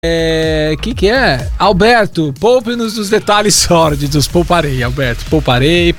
Que é? Alberto, poupe-nos dos detalhes sórdidos. Pouparei, Alberto. Pouparei.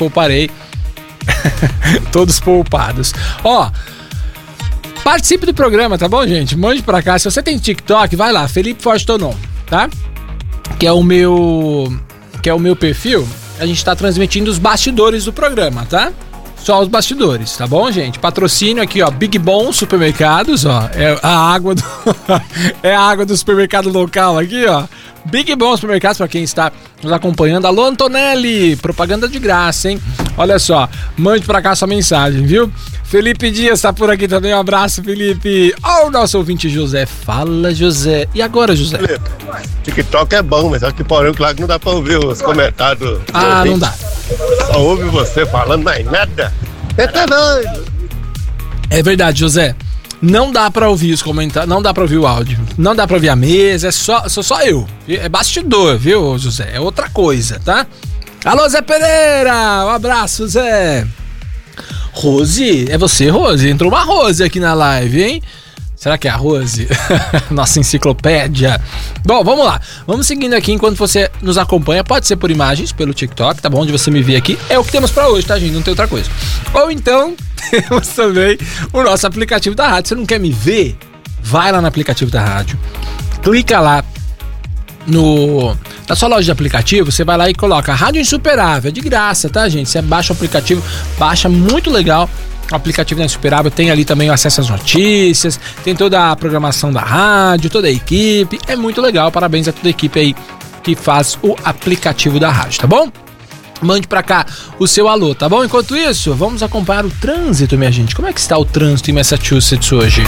Todos poupados. Ó, participe do programa, tá bom, gente? Mande pra cá. Se você tem TikTok, vai lá, Felipe Forte Tonon, tá? Que é o meu perfil. A gente tá transmitindo os bastidores do programa, tá? Só os bastidores, tá bom, gente? Patrocínio aqui, ó, Big Bom Supermercados, ó, é a água do é a água do supermercado local aqui, ó. Big Bom Supermercados, pra quem está nos acompanhando. Alô, Antonelli, propaganda de graça, hein? Olha só, mande pra cá sua mensagem, viu? Felipe Dias tá por aqui também, um abraço, Felipe. Ó, o nosso ouvinte José, fala, José. E agora, José? TikTok é bom, mas só que porém, claro que não dá pra ouvir os comentários. Ah, não dá. Só ouve você falando mais nada. Você tá doido. É verdade, José. Não dá pra ouvir os comentários, não dá pra ouvir o áudio, não dá pra ouvir a mesa, sou só eu. É bastidor, viu, José? É outra coisa, tá? Alô, Zé Pereira! Um abraço, Zé. Rose, é você, Rose? Entrou uma Rose aqui na live, hein? Será que é a Rose? Nossa enciclopédia. Bom, vamos lá. Vamos seguindo aqui enquanto você nos acompanha. Pode ser por imagens, pelo TikTok, tá bom? Onde você me vê aqui. É o que temos pra hoje, tá, gente? Não tem outra coisa. Ou então, temos também o nosso aplicativo da rádio. Você não quer me ver? Vai lá no aplicativo da rádio. Clica lá na sua loja de aplicativo, você vai lá e coloca Rádio Insuperável. É de graça, tá, gente? Você baixa o aplicativo, baixa, muito legal. O aplicativo da Insuperável tem ali também o acesso às notícias, tem toda a programação da rádio, toda a equipe. É muito legal, parabéns a toda a equipe aí que faz o aplicativo da rádio, tá bom? Mande pra cá o seu alô, tá bom? Enquanto isso, vamos acompanhar o trânsito, minha gente. Como é que está o trânsito em Massachusetts hoje?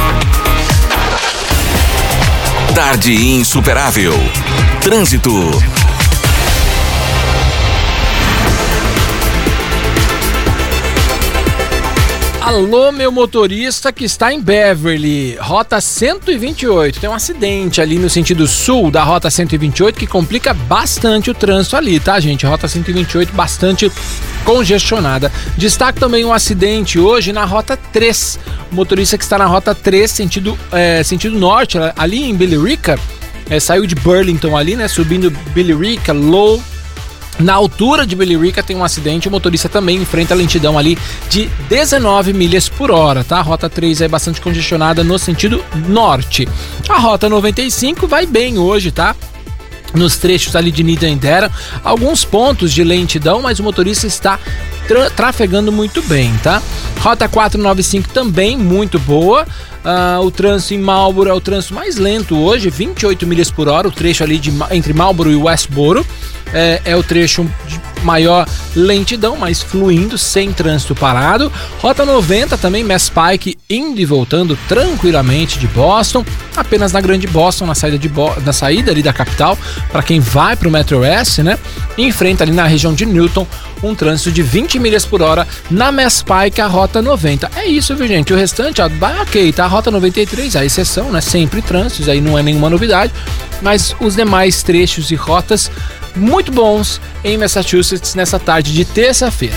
Tarde Insuperável. Trânsito. Alô, meu motorista que está em Beverly, rota 128. Tem um acidente ali no sentido sul da rota 128 que complica bastante o trânsito ali, tá, gente? Rota 128 bastante congestionada. Destaque também um acidente hoje na rota 3. O motorista que está na rota 3, sentido norte, ali em Billerica, saiu de Burlington ali, né? Subindo Billerica, Low. Na altura de Billerica tem um acidente, o motorista também enfrenta a lentidão ali de 19 milhas por hora, tá? A rota 3 é bastante congestionada no sentido norte. A rota 95 vai bem hoje, tá? Nos trechos ali de Needham e Dedham, alguns pontos de lentidão, mas o motorista está trafegando muito bem, tá? Rota 495 também muito boa. O trânsito em Marlboro é o trânsito mais lento hoje, 28 milhas por hora, o trecho ali entre Marlboro e Westboro. É o trecho de maior lentidão, mas fluindo, sem trânsito parado. Rota 90 também, Mass Pike, indo e voltando tranquilamente de Boston, apenas na Grande Boston, na saída ali da capital, para quem vai para o Metro West, né? E enfrenta ali na região de Newton um trânsito de 20 milhas por hora na Mass Pike, a Rota 90. É isso, viu, gente? O restante, ó, vai ok, tá? A Rota 93, a exceção, né? Sempre trânsitos, aí não é nenhuma novidade, mas os demais trechos e rotas muito bons em Massachusetts nessa tarde de terça-feira.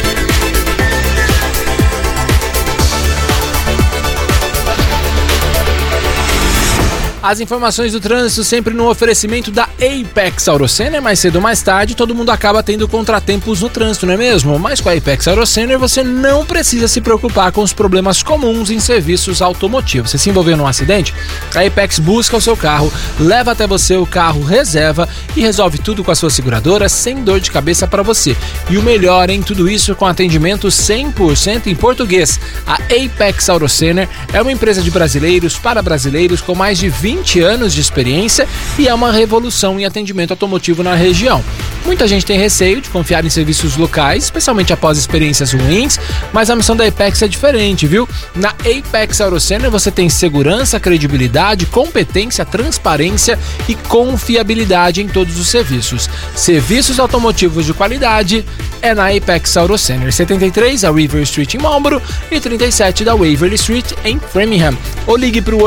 As informações do trânsito sempre no oferecimento da Apex AutoCenter. Mais cedo ou mais tarde, todo mundo acaba tendo contratempos no trânsito, não é mesmo? Mas com a Apex AutoCenter você não precisa se preocupar com os problemas comuns em serviços automotivos. Você se envolveu num acidente? A Apex busca o seu carro, leva até você o carro reserva e resolve tudo com a sua seguradora sem dor de cabeça para você. E o melhor em tudo isso, com atendimento 100% em português. A Apex AutoCenter é uma empresa de brasileiros para brasileiros com mais de 20 anos de experiência e é uma revolução em atendimento automotivo na região. Muita gente tem receio de confiar em serviços locais, especialmente após experiências ruins, mas a missão da Apex é diferente, viu? Na Apex AutoCenter você tem segurança, credibilidade, competência, transparência e confiabilidade em todos os serviços. Serviços automotivos de qualidade é na Apex AutoCenter, 73 da River Street em Marlboro e 37 da Waverly Street em Framingham. Ou ligue para o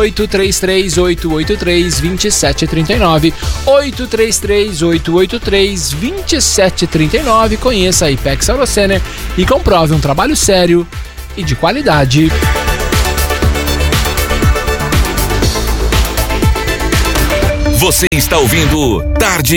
833-883-2739, 833-883-2739. Conheça a Apex AutoCenter e comprove um trabalho sério e de qualidade. Você está ouvindo Tarde